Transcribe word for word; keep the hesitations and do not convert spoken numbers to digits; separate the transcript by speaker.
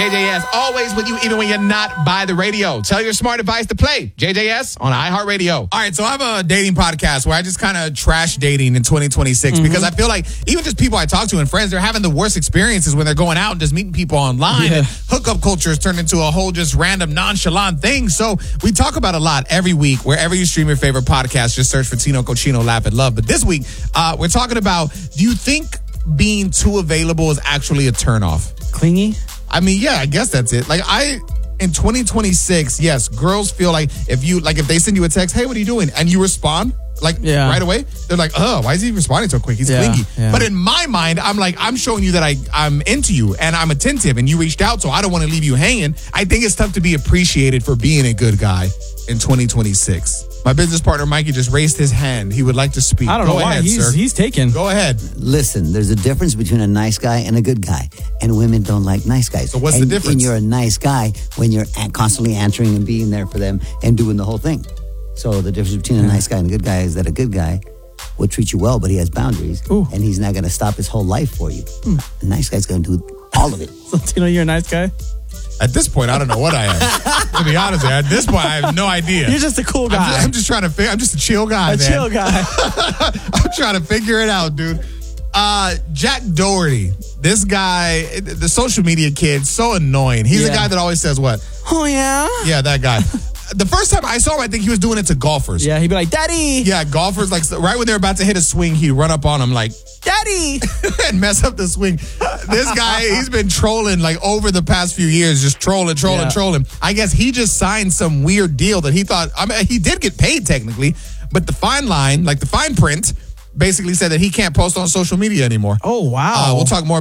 Speaker 1: J J S, always with you, even when you're not by the radio. Tell your smart device to play J J S on iHeartRadio.
Speaker 2: All right, so I have a dating podcast where I just kind of trash dating in twenty twenty-six mm-hmm. because I feel like even just people I talk to and friends, they're having the worst experiences when they're going out and just meeting people online. Yeah. And hookup culture has turned into a whole just random nonchalant thing. So we talk about a lot every week. Wherever you stream your favorite podcast, just search for Tino Cochino, Laugh and Love. But this week, uh, we're talking about, do you think being too available is actually a turnoff?
Speaker 3: Clingy?
Speaker 2: I mean, yeah, I guess that's it. Like, I, in twenty twenty-six, yes, girls feel like if you, like, if they send you a text, hey, what are you doing? And you respond, like, yeah. right away, they're like, oh, why is he responding so quick? He's yeah, clingy. Yeah. But in my mind, I'm like, I'm showing you that I, I'm into you and I'm attentive and you reached out, so I don't want to leave you hanging. I think it's tough to be appreciated for being a good guy in twenty twenty-six. My business partner, Mikey, just raised his hand. He would like to speak.
Speaker 3: I don't
Speaker 2: Go
Speaker 3: know why.
Speaker 2: ahead,
Speaker 3: he's,
Speaker 2: sir.
Speaker 3: he's taken.
Speaker 2: Go ahead.
Speaker 4: Listen, there's a difference between a nice guy and a good guy. And women don't like nice guys.
Speaker 2: So what's
Speaker 4: and,
Speaker 2: the difference?
Speaker 4: And you're a nice guy when you're constantly answering and being there for them and doing the whole thing. So the difference between a nice guy and a good guy is that a good guy will treat you well, but he has boundaries.
Speaker 3: Ooh.
Speaker 4: And he's not going to stop his whole life for you. Hmm. A nice guy's going to do all of it.
Speaker 3: So, Tino, you're a nice guy?
Speaker 2: At this point, I don't know what I am. To be honest, at this point, I have no idea.
Speaker 3: You're just a cool guy.
Speaker 2: I'm just, I'm just trying to figure. I'm just a chill guy,
Speaker 3: a
Speaker 2: man.
Speaker 3: chill guy.
Speaker 2: I'm trying to figure it out, dude. Uh, Jack Doherty, this guy, the social media kid, so annoying. He's yeah. the guy that always says what?
Speaker 3: Oh, yeah?
Speaker 2: Yeah, that guy. The first time I saw him, I think he was doing it to golfers.
Speaker 3: Yeah, he'd be like, Daddy!
Speaker 2: Yeah, golfers, like right when they're about to hit a swing, he'd run up on him like,
Speaker 3: Daddy!
Speaker 2: and mess up the swing. This guy, he's been trolling like over the past few years, just trolling, trolling, yeah. trolling. I guess he just signed some weird deal that he thought, I mean, he did get paid technically, but the fine line, like the fine print, basically said that he can't post on social media anymore.
Speaker 3: Oh, wow.
Speaker 2: Uh, we'll talk more